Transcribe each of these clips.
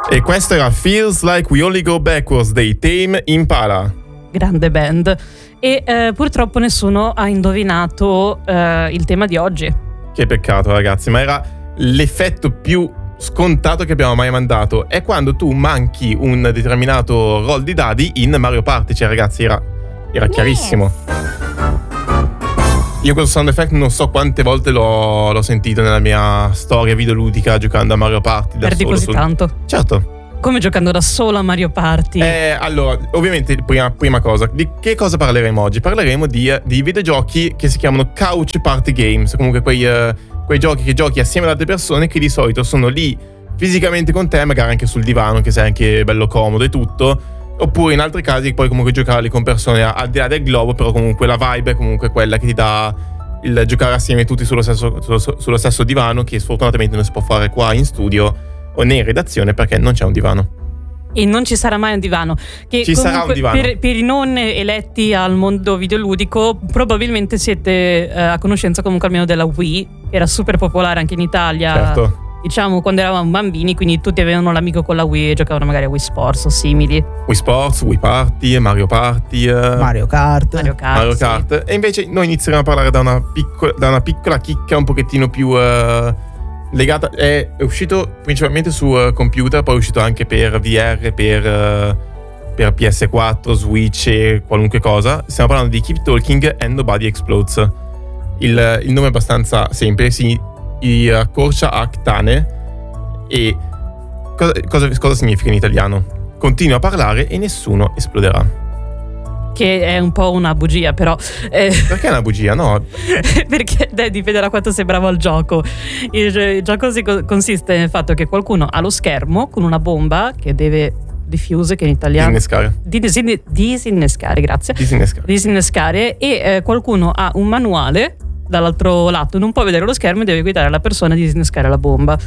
E questo era Feels Like We Only Go Backwards dei Tame Impala. Grande band. E purtroppo nessuno ha indovinato il tema di oggi. Che peccato, ragazzi, ma era l'effetto più scontato che abbiamo mai mandato. È quando tu manchi un determinato roll di dadi in Mario Party. Cioè, ragazzi, era chiarissimo. Io questo sound effect non so quante volte l'ho sentito nella mia storia videoludica giocando a Mario Party da Perdi solo. così tanto. Certo. Come giocando da solo a Mario Party? Allora, ovviamente, prima cosa, di che cosa parleremo oggi? Parleremo di videogiochi che si chiamano couch party games, comunque quei giochi che giochi assieme ad altre persone che di solito sono lì fisicamente con te, magari anche sul divano, che sei anche bello comodo e tutto, oppure in altri casi puoi comunque giocarli con persone al di là del globo, però comunque la vibe è comunque quella che ti dà il giocare assieme tutti sullo stesso divano, che sfortunatamente non si può fare qua in studio o né in redazione perché non c'è un divano. E non ci sarà mai un divano. Che ci sarà un divano. Per i non eletti al mondo videoludico, probabilmente siete a conoscenza comunque almeno della Wii, che era super popolare anche in Italia. Certo. Diciamo quando eravamo bambini, quindi tutti avevano l'amico con la Wii e giocavano magari a Wii Sports o simili. Wii Sports, Wii Party, Mario Party, Mario Kart. Sì. E invece noi inizieremo a parlare da una piccola chicca un pochettino più legata. È uscito principalmente su computer, poi è uscito anche per VR, per PS4, Switch e qualunque cosa. Stiamo parlando di Keep Talking and Nobody Explodes. Il nome è abbastanza semplice, si accorcia a Ktane. E cosa significa in italiano? Continua a parlare e nessuno esploderà. Che è un po' una bugia, però. Perché è una bugia? No. Perché dipende da quanto sei bravo al gioco. Il gioco consiste nel fatto che qualcuno ha lo schermo con una bomba che deve diffuse, che in italiano disinnescare, grazie. Disinnescare e qualcuno ha un manuale dall'altro lato, non può vedere lo schermo e deve guidare la persona a disinnescare la bomba.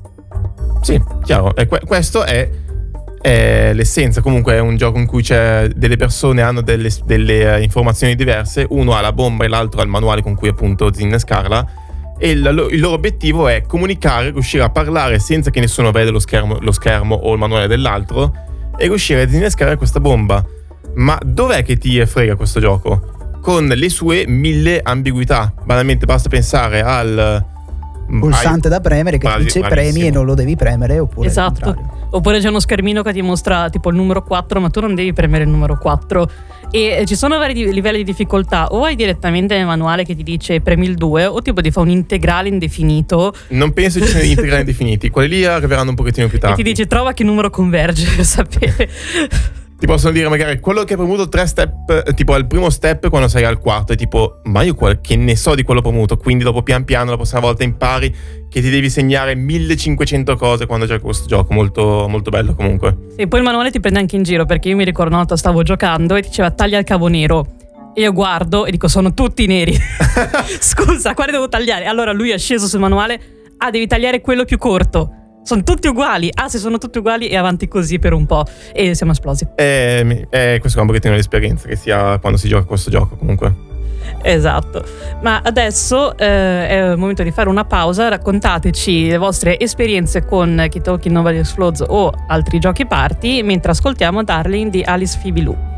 Sì, chiaro. Questo è l'essenza. Comunque è un gioco in cui c'è delle persone hanno delle informazioni diverse, uno ha la bomba e l'altro ha il manuale con cui appunto disinnescarla, e il loro obiettivo è comunicare, riuscire a parlare senza che nessuno veda lo schermo o il manuale dell'altro e riuscire a disinnescare questa bomba. Ma dov'è che ti frega questo gioco? Con le sue 1000 ambiguità. Banalmente basta pensare al pulsante da premere che dice premi e non lo devi premere, oppure esatto. Oppure c'è uno schermino che ti mostra tipo il numero 4, ma tu non devi premere il numero 4. E ci sono vari livelli di difficoltà. O hai direttamente nel manuale che ti dice premi il 2, o tipo ti fa un integrale indefinito. Non penso ci siano integrali indefiniti. Quelli lì arriveranno un pochettino più tardi. E ti dice trova che numero converge per sapere. Ti possono dire magari quello che hai premuto 3 step, tipo al primo step quando sei al quarto, e tipo ma io che ne so di quello premuto, quindi dopo pian piano la prossima volta impari che ti devi segnare 1500 cose quando giochi questo gioco. Molto molto bello comunque. E poi il manuale ti prende anche in giro, perché io mi ricordo una volta stavo giocando e diceva taglia il cavo nero e io guardo e dico sono tutti neri. Scusa, quale devo tagliare? Allora lui è sceso sul manuale, devi tagliare quello più corto. Sono tutti uguali. Se sono tutti uguali e avanti così per un po'. E siamo esplosi. Questo è un pochettino l'esperienza che si ha quando si gioca questo gioco comunque. Esatto. Ma adesso è il momento di fare una pausa. Raccontateci le vostre esperienze con Keep Talking Nobody Explodes o altri giochi party mentre ascoltiamo Darling di Alice Phoebe Lou.